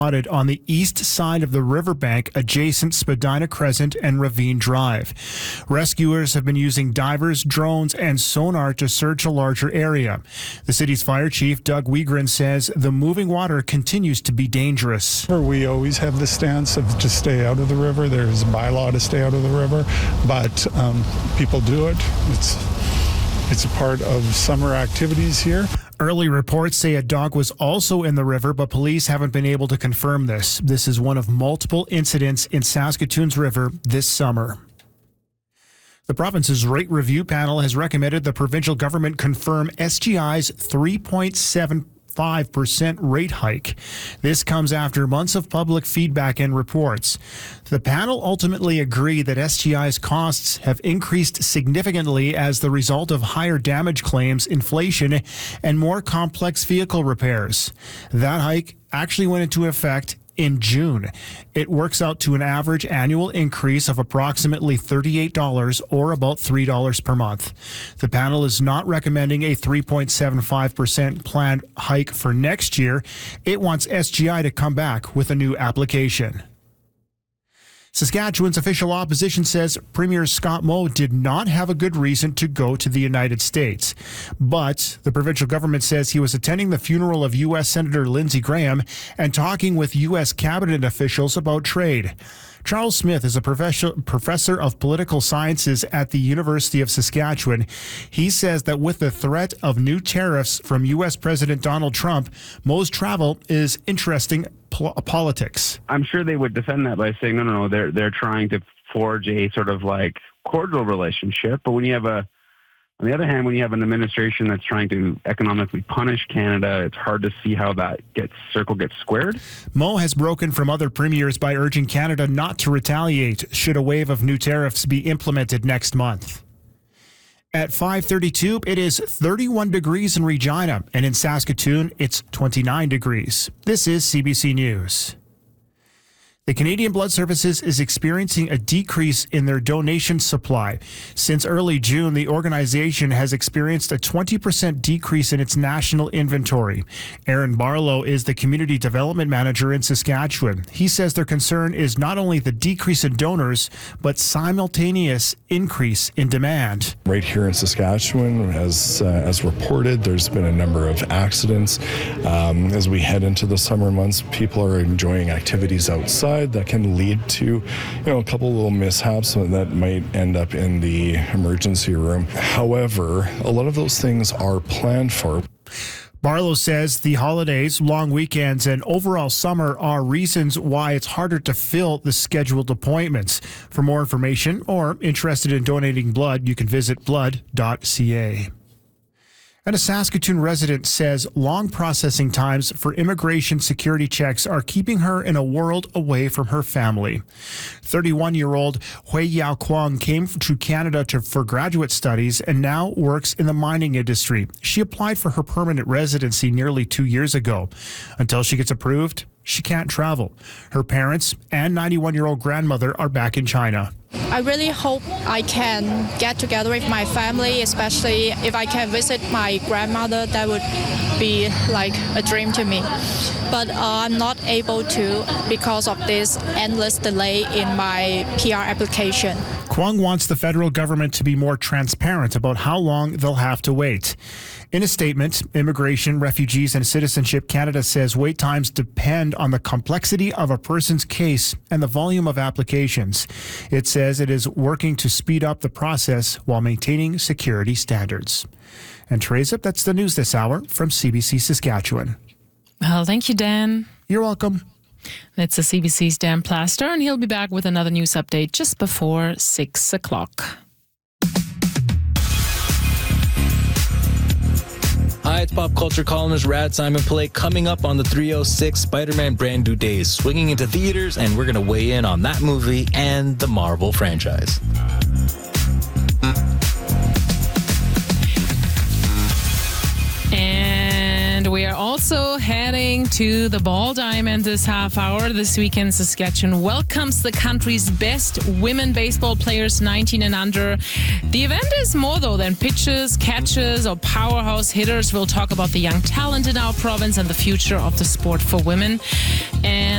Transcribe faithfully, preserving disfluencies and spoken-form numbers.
spotted on the east side of the riverbank adjacent Spadina Crescent and Ravine Drive. Rescuers have been using divers, drones, and sonar to search a larger area. The city's fire chief, Doug Wiegren, says the moving water continues to be dangerous. We always have the stance of to stay out of the river. There's a bylaw to stay out of the river, but um, people do it. It's It's a part of summer activities here. Early reports say a dog was also in the river, but police haven't been able to confirm this. This is one of multiple incidents in Saskatoon's river this summer. The province's rate review panel has recommended the provincial government confirm S G I's three point seven five percent rate hike. This comes after months of public feedback and reports. The panel ultimately agreed that S G I's costs have increased significantly as the result of higher damage claims, inflation, and more complex vehicle repairs. That hike actually went into effect in June. It works out to an average annual increase of approximately thirty-eight dollars or about three dollars per month. The panel is not recommending a three point seven five percent planned hike for next year. It wants S G I to come back with a new application. Saskatchewan's official opposition says Premier Scott Moe did not have a good reason to go to the United States. But the provincial government says he was attending the funeral of U S Senator Lindsey Graham and talking with U S cabinet officials about trade. Charles Smith is a professor, professor of political sciences at the University of Saskatchewan. He says that with the threat of new tariffs from U S President Donald Trump, Moe's travel is interesting pol- politics. I'm sure they would defend that by saying, no, no, no, they're, they're trying to forge a sort of like cordial relationship. But when you have a, on the other hand, when you have an administration that's trying to economically punish Canada, it's hard to see how that gets circle gets squared. Moe has broken from other premiers by urging Canada not to retaliate should a wave of new tariffs be implemented next month. At five thirty-two, it is thirty-one degrees in Regina, and in Saskatoon, it's twenty-nine degrees. This is C B C News. The Canadian Blood Services is experiencing a decrease in their donation supply. Since early June, the organization has experienced a twenty percent decrease in its national inventory. Aaron Barlow is the Community Development Manager in Saskatchewan. He says their concern is not only the decrease in donors, but simultaneous increase in demand. Right here in Saskatchewan, as, uh, as reported, there's been a number of accidents. Um, as we head into the summer months, people are enjoying activities outside that can lead to, you know, a couple little mishaps that might end up in the emergency room. However, a lot of those things are planned for. Barlow says the holidays, long weekends, and overall summer are reasons why it's harder to fill the scheduled appointments. For more information or interested in donating blood, you can visit blood dot c a. And a Saskatoon resident says long processing times for immigration security checks are keeping her in a world away from her family. thirty-one-year-old Hui Yao Kwong came to Canada to, for graduate studies and now works in the mining industry. She applied for her permanent residency nearly two years ago. Until she gets approved, she can't travel. Her parents and ninety-one-year-old grandmother are back in China. I really hope I can get together with my family, especially if I can visit my grandmother. That would be like a dream to me. But uh, I'm not able to because of this endless delay in my P R application. Kwong wants the federal government to be more transparent about how long they'll have to wait. In a statement, Immigration, Refugees and Citizenship Canada says wait times depend on the complexity of a person's case and the volume of applications. It says it is working to speed up the process while maintaining security standards. And Teresa, that's the news this hour from C B C Saskatchewan. Well, thank you, Dan. You're welcome. It's the C B C's Dan Plaster, and he'll be back with another news update just before six o'clock. Hi, it's pop culture columnist Rad Simon Pillay coming up on the three oh six Spider-Man Brand New Days, swinging into theaters, and we're going to weigh in on that movie and the Marvel franchise. And we are also heading to the Ball Diamond this half hour. This weekend, Saskatchewan welcomes the country's best women baseball players, nineteen and under. The event is more, though, than pitchers, catchers, or powerhouse hitters. We'll talk about the young talent in our province and the future of the sport for women. And